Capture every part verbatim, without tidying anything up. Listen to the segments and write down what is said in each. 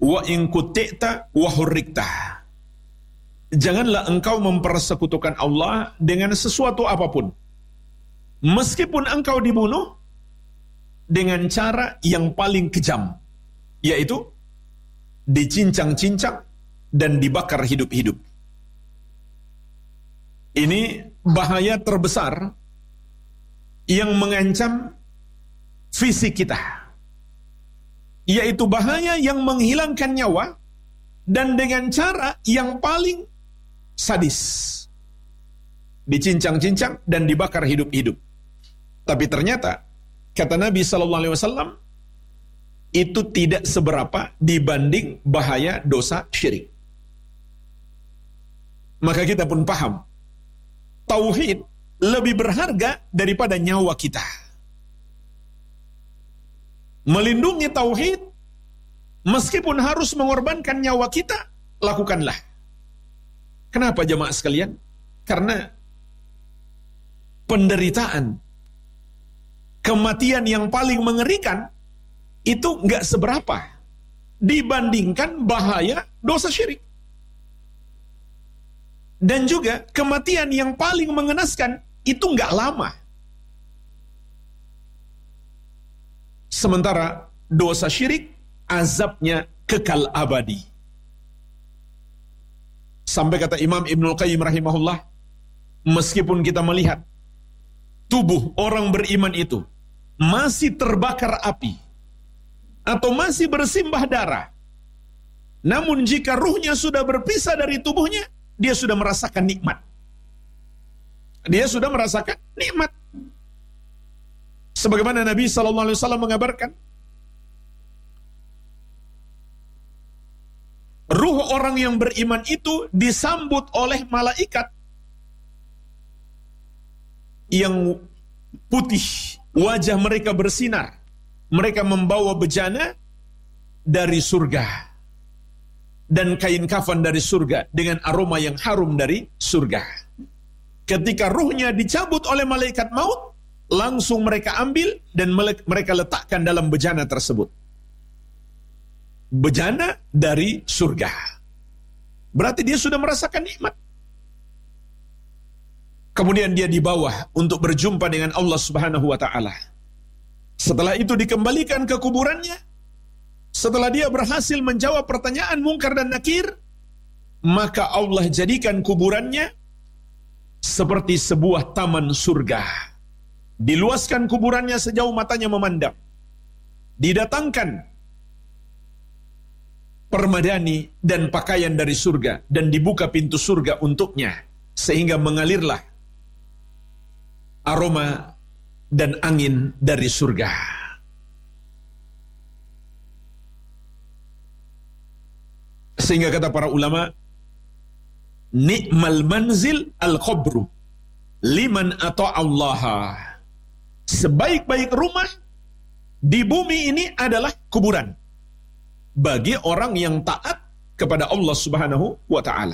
wa in kuti'ta wa hurrikta. Janganlah engkau mempersekutukan Allah dengan sesuatu apapun. Meskipun engkau dibunuh dengan cara yang paling kejam, yaitu dicincang-cincang dan dibakar hidup-hidup. Ini bahaya terbesar yang mengancam fisik kita, yaitu bahaya yang menghilangkan nyawa dan dengan cara yang paling sadis, dicincang-cincang dan dibakar hidup-hidup. Tapi ternyata kata Nabi sallallahu alaihi wasallam itu tidak seberapa dibanding bahaya dosa syirik. Maka kita pun paham tauhid lebih berharga daripada nyawa kita. Melindungi tauhid meskipun harus mengorbankan nyawa kita, lakukanlah. Kenapa jemaah sekalian? Karena penderitaan, kematian yang paling mengerikan itu nggak seberapa dibandingkan bahaya dosa syirik. Dan juga kematian yang paling mengenaskan itu nggak lama. Sementara dosa syirik azabnya kekal abadi. Sampai kata Imam Ibnul Qayyim rahimahullah, meskipun kita melihat tubuh orang beriman itu masih terbakar api atau masih bersimbah darah, namun jika ruhnya sudah berpisah dari tubuhnya, dia sudah merasakan nikmat. Dia sudah merasakan nikmat. Sebagaimana Nabi sallallahu alaihi wasallam mengabarkan, ruh orang yang beriman itu disambut oleh malaikat yang putih, wajah mereka bersinar. Mereka membawa bejana dari surga dan kain kafan dari surga dengan aroma yang harum dari surga. Ketika ruhnya dicabut oleh malaikat maut, langsung mereka ambil dan mereka letakkan dalam bejana tersebut. Bejana dari surga. Berarti dia sudah merasakan nikmat. Kemudian dia dibawa untuk berjumpa dengan Allah Subhanahu wa taala. Setelah itu dikembalikan ke kuburannya. Setelah dia berhasil menjawab pertanyaan Munkar dan Nakir, maka Allah jadikan kuburannya seperti sebuah taman surga. Diluaskan kuburannya sejauh matanya memandang. Didatangkan permadani dan pakaian dari surga dan dibuka pintu surga untuknya sehingga mengalirlah aroma dan angin dari surga. Sehingga kata para ulama, ni'mal manzil al-qabru liman ata'allaha. Sebaik-baik rumah di bumi ini adalah kuburan bagi orang yang taat kepada Allah Subhanahu wa taala.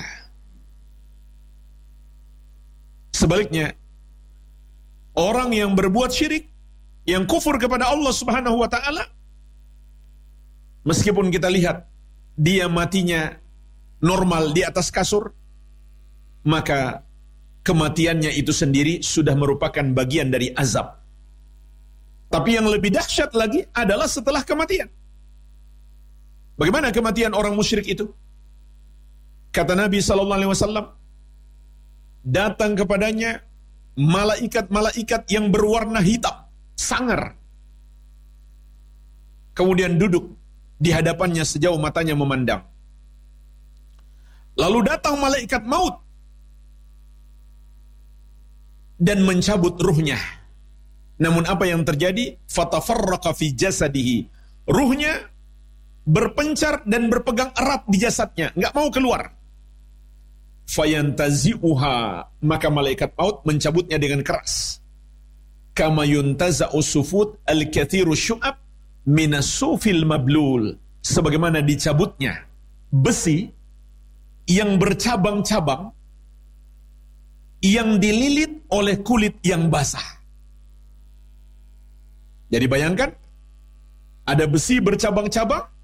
Sebaliknya, orang yang berbuat syirik, yang kufur kepada Allah Subhanahu wa taala, meskipun kita lihat dia matinya normal di atas kasur, maka kematiannya itu sendiri sudah merupakan bagian dari azab. Tapi yang lebih dahsyat lagi adalah setelah kematian. Bagaimana kematian orang musyrik itu? Kata Nabi sallallahu alaihi wasallam, datang kepadanya malaikat-malaikat yang berwarna hitam, sangar. Kemudian duduk di hadapannya sejauh matanya memandang. Lalu datang malaikat maut dan mencabut ruhnya. Namun apa yang terjadi? Fatafarraqa fi jasadihi. Ruhnya berpencar dan berpegang erat di jasadnya, nggak mau keluar. Fayantazi'uha, maka malaikat maut mencabutnya dengan keras. Kama yuntaza'u sufut al-kathiru syu'ab minas sufil mablul. Sebagaimana dicabutnya besi yang bercabang-cabang yang dililit oleh kulit yang basah. Jadi bayangkan, ada besi bercabang-cabang